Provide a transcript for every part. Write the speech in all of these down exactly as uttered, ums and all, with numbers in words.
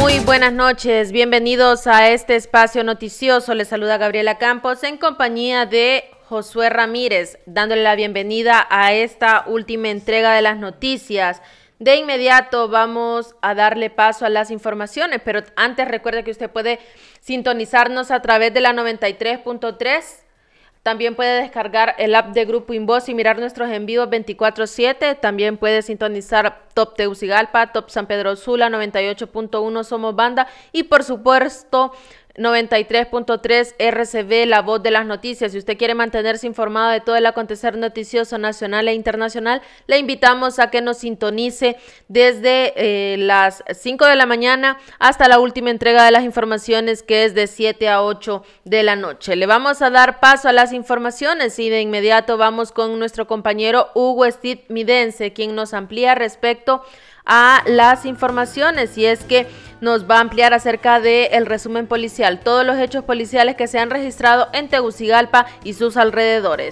Muy buenas noches, bienvenidos a este espacio noticioso. Les saluda Gabriela Campos en compañía de Josué Ramírez, dándole la bienvenida a esta última entrega de las noticias. De inmediato vamos a darle paso a las informaciones, pero antes recuerde que usted puede sintonizarnos a través de la noventa y tres punto tres. También puede descargar el app de Grupo Invoz y mirar nuestros en vivos veinticuatro siete. También puede sintonizar Top Tegucigalpa, Top San Pedro Sula, noventa y ocho punto uno Somos Banda y por supuesto noventa y tres punto tres R C B, La Voz de las Noticias. Si usted quiere mantenerse informado de todo el acontecer noticioso nacional e internacional, le invitamos a que nos sintonice desde eh, las cinco de la mañana hasta la última entrega de las informaciones, que es de siete a ocho de la noche. Le vamos a dar paso a las informaciones y de inmediato vamos con nuestro compañero Hugo Steve Midense, quien nos amplía respecto a las informaciones, y es que nos va a ampliar acerca del resumen policial, todos los hechos policiales que se han registrado en Tegucigalpa y sus alrededores.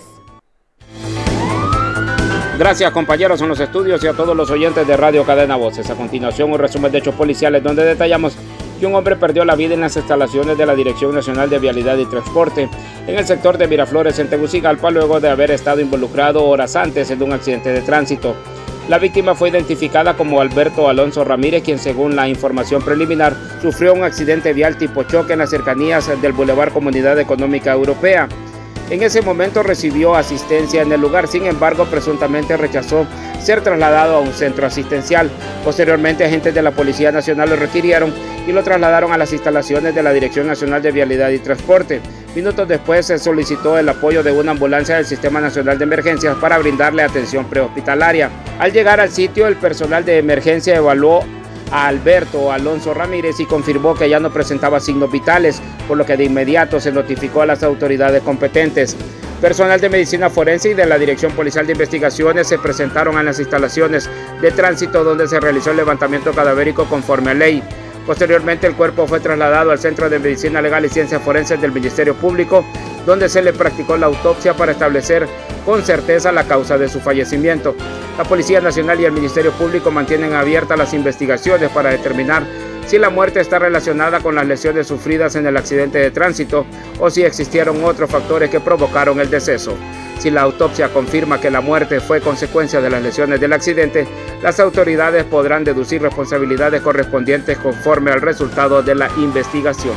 Gracias, compañeros en los estudios y a todos los oyentes de Radio Cadena Voces. A continuación, un resumen de hechos policiales donde detallamos que un hombre perdió la vida en las instalaciones de la Dirección Nacional de Vialidad y Transporte en el sector de Miraflores en Tegucigalpa, luego de haber estado involucrado horas antes en un accidente de tránsito. La víctima fue identificada como Alberto Alonso Ramírez, quien, según la información preliminar, sufrió un accidente vial tipo choque en las cercanías del Boulevard Comunidad Económica Europea. En ese momento recibió asistencia en el lugar, sin embargo, presuntamente rechazó ser trasladado a un centro asistencial. Posteriormente, agentes de la Policía Nacional lo requirieron y lo trasladaron a las instalaciones de la Dirección Nacional de Vialidad y Transporte. Minutos después se solicitó el apoyo de una ambulancia del Sistema Nacional de Emergencias para brindarle atención prehospitalaria. Al llegar al sitio, el personal de emergencia evaluó a Alberto Alonso Ramírez y confirmó que ya no presentaba signos vitales, por lo que de inmediato se notificó a las autoridades competentes. Personal de medicina forense y de la Dirección Policial de Investigaciones se presentaron en las instalaciones de tránsito donde se realizó el levantamiento cadavérico conforme a ley. Posteriormente, el cuerpo fue trasladado al Centro de Medicina Legal y Ciencias Forenses del Ministerio Público, donde se le practicó la autopsia para establecer con certeza la causa de su fallecimiento. La Policía Nacional y el Ministerio Público mantienen abiertas las investigaciones para determinar si la muerte está relacionada con las lesiones sufridas en el accidente de tránsito o si existieron otros factores que provocaron el deceso. Si la autopsia confirma que la muerte fue consecuencia de las lesiones del accidente, las autoridades podrán deducir responsabilidades correspondientes conforme al resultado de la investigación.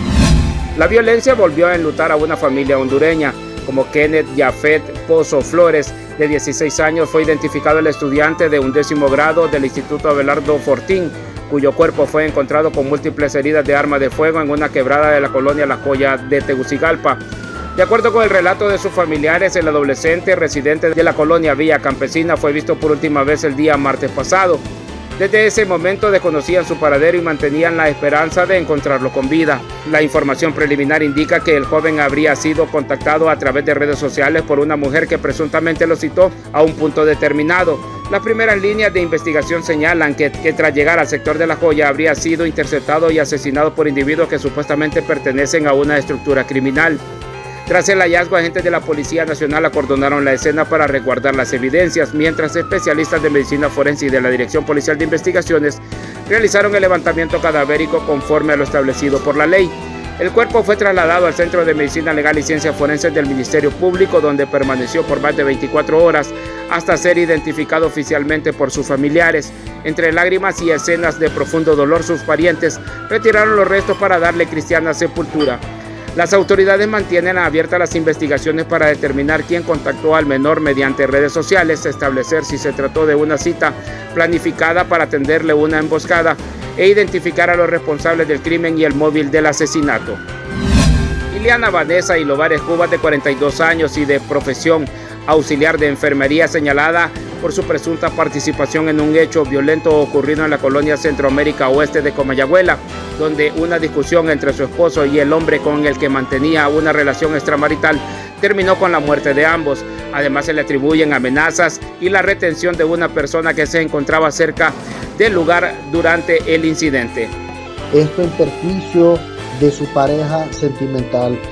La violencia volvió a enlutar a una familia hondureña. Como Kenneth Jafet Pozo Flores, de dieciséis años, fue identificado el estudiante de undécimo grado del Instituto Abelardo Fortín, cuyo cuerpo fue encontrado con múltiples heridas de arma de fuego en una quebrada de la colonia La Joya de Tegucigalpa. De acuerdo con el relato de sus familiares, el adolescente residente de la colonia Villa Campesina fue visto por última vez el día martes pasado. Desde ese momento desconocían su paradero y mantenían la esperanza de encontrarlo con vida. La información preliminar indica que el joven habría sido contactado a través de redes sociales por una mujer que presuntamente lo citó a un punto determinado. Las primeras líneas de investigación señalan que, que tras llegar al sector de La Joya habría sido interceptado y asesinado por individuos que supuestamente pertenecen a una estructura criminal. Tras el hallazgo, agentes de la Policía Nacional acordonaron la escena para resguardar las evidencias, mientras especialistas de medicina forense y de la Dirección Policial de Investigaciones realizaron el levantamiento cadavérico conforme a lo establecido por la ley. El cuerpo fue trasladado al Centro de Medicina Legal y Ciencias Forenses del Ministerio Público, donde permaneció por más de veinticuatro horas hasta ser identificado oficialmente por sus familiares. Entre lágrimas y escenas de profundo dolor, sus parientes retiraron los restos para darle cristiana sepultura. Las autoridades mantienen abiertas las investigaciones para determinar quién contactó al menor mediante redes sociales, establecer si se trató de una cita planificada para tenderle una emboscada e identificar a los responsables del crimen y el móvil del asesinato. Iliana Vanessa Ilovares Cubas, de cuarenta y dos años y de profesión auxiliar de enfermería, señalada por su presunta participación en un hecho violento ocurrido en la colonia Centroamérica Oeste de Comayagüela, donde una discusión entre su esposo y el hombre con el que mantenía una relación extramarital terminó con la muerte de ambos. Además, se le atribuyen amenazas y la retención de una persona que se encontraba cerca del lugar durante el incidente. Esto en perjuicio de su pareja sentimental.